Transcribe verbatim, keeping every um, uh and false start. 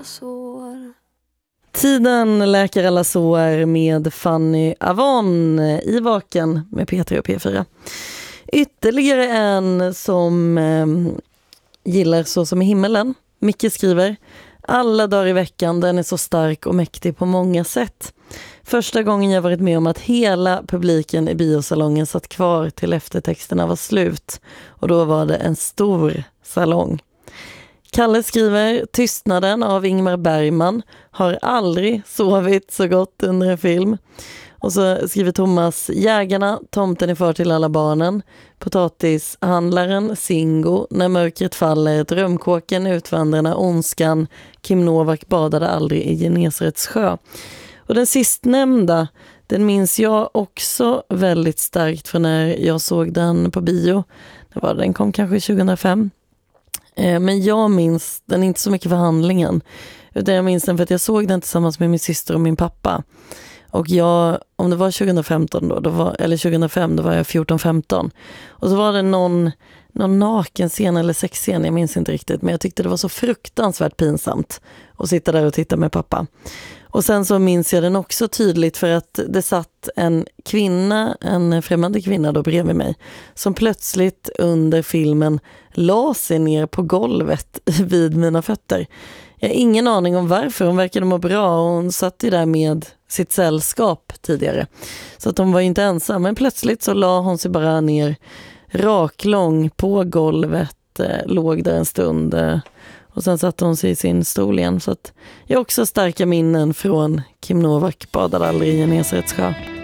sår. Tiden läker alla sår med Fanny Avon i Vaken med P tre och P fyra. Ytterligare en som eh, gillar Så som i himmelen. Micke skriver: alla dagar i veckan, den är så stark och mäktig på många sätt. Första gången jag varit med om att hela publiken i biosalongen satt kvar till eftertexterna var slut. Och då var det en stor salong. Kalle skriver: Tystnaden av Ingmar Bergman, har aldrig sovit så gott under en film. Och så skriver Thomas: Jägarna, Tomten är far till alla barnen, Potatishandlaren, Singo, När mörkret faller, Drömkåken, Utvandrarna, Ondskan, Kim Novak badade aldrig i Genesarets sjö. Och den sistnämnda, den minns jag också väldigt starkt från när jag såg den på bio. Det var, den kom kanske tjugohundrafem. Men jag minns den inte så mycket för handlingen, utan jag minns den för att jag såg den tillsammans med min syster och min pappa. Och jag, om det var tjugohundrafemton då, då var, eller tjugohundrafem, då var jag fjorton femton. Och så var det någon, någon naken scen eller sexscen, jag minns inte riktigt. Men jag tyckte det var så fruktansvärt pinsamt att sitta där och titta med pappa. Och sen så minns jag den också tydligt för att det satt en kvinna, en främmande kvinna då bredvid mig, som plötsligt under filmen la sig ner på golvet vid mina fötter. Jag har ingen aning om varför, hon verkade må bra och hon satt ju där med sitt sällskap tidigare. Så att hon var ju inte ensam, men plötsligt så la hon sig bara ner raklång på golvet, eh, låg där en stund eh, och sen satte hon sig i sin stol igen. Så att jag har också starka minnen från Kim Novak badade aldrig i Genesarets sjö.